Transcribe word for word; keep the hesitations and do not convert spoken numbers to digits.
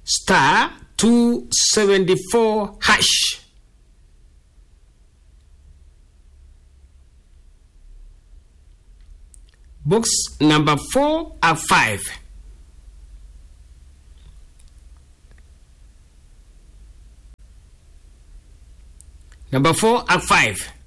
star two seventy-four hash. Box number four at five. Number four at five.